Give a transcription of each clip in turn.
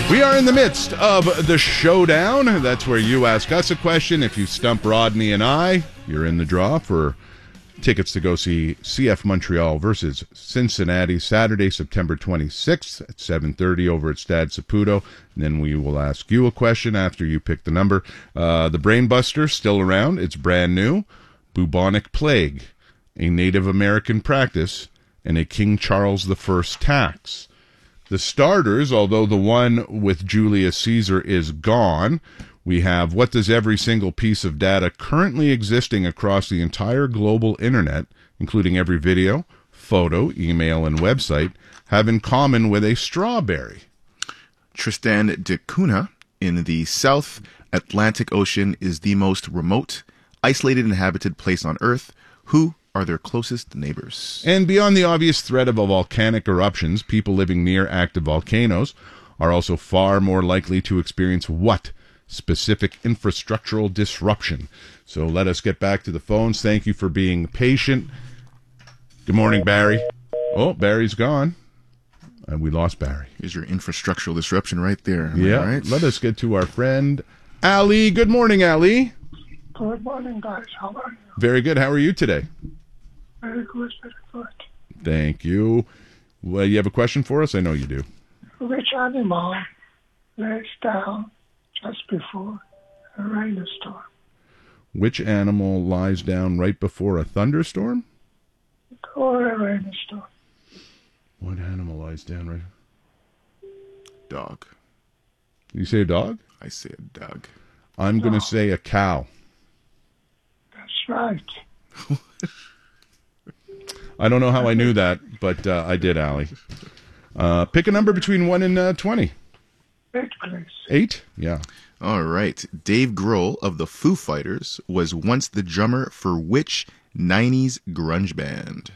We are in the midst of the showdown. That's where you ask us a question. If you stump Rodney and I, you're in the draw for tickets to go see CF Montreal versus Cincinnati Saturday, September 26th at 7:30 over at Stade Saputo. And then we will ask you a question after you pick the number. The Brainbuster, still around. It's brand new. Bubonic plague, a Native American practice, and a King Charles I tax. The starters, although the one with Julius Caesar is gone, we have what does every single piece of data currently existing across the entire global internet, including every video, photo, email, and website, have in common with a strawberry? Tristan da Cunha in the South Atlantic Ocean is the most remote, isolated, inhabited place on Earth. Who are their closest neighbors? And beyond the obvious threat of volcanic eruptions, people living near active volcanoes are also far more likely to experience what specific infrastructural disruption? So let us get back to the phones. Thank you for being patient. Good morning, Barry. Oh, Barry's gone. We lost Barry. Here's your infrastructural disruption right there. Yeah. Right? Let us get to our friend Ali. Good morning, Ali. Good morning, guys. How are you? Very good. How are you today? Very good, very good. Thank you. Well, you have a question for us? I know you do. Which animal lays down just before a rainstorm? Which animal lies down right before a thunderstorm? Or a rainstorm? What animal lies down right? Dog. You say a dog? I say a dog. I'm going to say a cow. That's right. I don't know how I knew that, but I did, Ali. Pick a number between 1 and 20. 8, please. 8? Yeah. All right. Dave Grohl of the Foo Fighters was once the drummer for which 90s grunge band?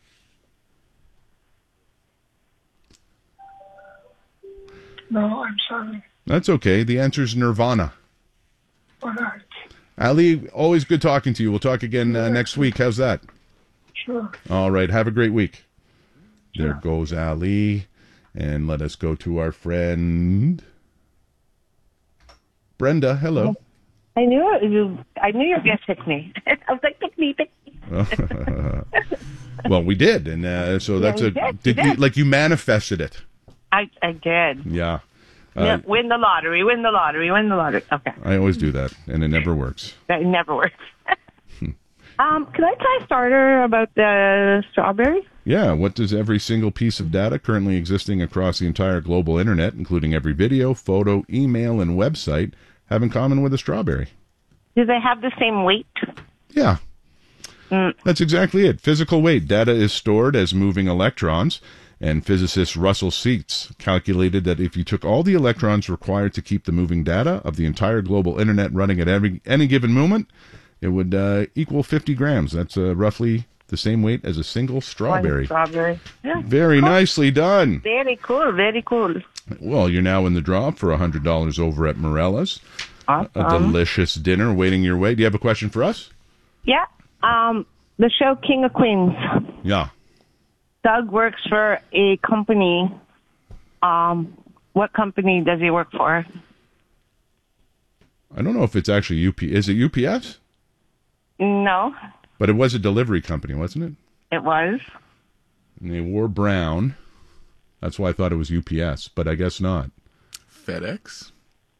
No, I'm sorry. That's okay. The answer's Nirvana. All right. Ali, always good talking to you. We'll talk again next week. How's that? Sure. All right. Have a great week. There goes Ali. And let us go to our friend Brenda. Hello. I knew you were going to pick me. I was like, pick me. Well, we did, and so that's did. You manifested it. I did. Yeah. Win the lottery. Okay. I always do that, and it never works. That never works. Can I try a starter about the strawberry? Yeah, what does every single piece of data currently existing across the entire global internet, including every video, photo, email, and website, have in common with a strawberry? Do they have the same weight? Yeah. That's exactly it. Physical weight. Data is stored as moving electrons, and physicist Russell Seitz calculated that if you took all the electrons required to keep the moving data of the entire global internet running at any given moment, it would equal 50 grams. That's roughly the same weight as a single strawberry. One strawberry. Yeah. Very nicely done. Very cool. Very cool. Well, you're now in the draw for $100 over at Morella's. Awesome. A delicious dinner waiting your way. Do you have a question for us? Yeah. The show King of Queens. Yeah. Doug works for a company. What company does he work for? I don't know if it's actually Is it UPS? No. But it was a delivery company, wasn't it? It was. And they wore brown. That's why I thought it was UPS, but I guess not. FedEx?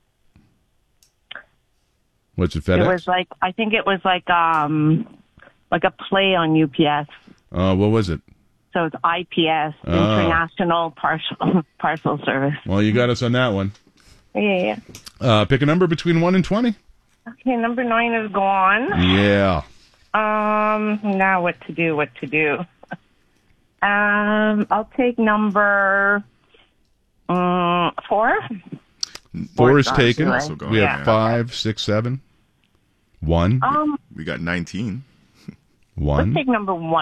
What's it, FedEx? It was I think it was like a play on UPS. What was it? So it's IPS, International Parcel Service. Well, you got us on that one. Yeah. Pick a number between 1 and 20. Okay, number 9 is gone. Yeah. Now what to do? I'll take number 4. 4 is taken. Anyway. We have 5, 6, 7. 1. We got 19. 1. Let's take number 1.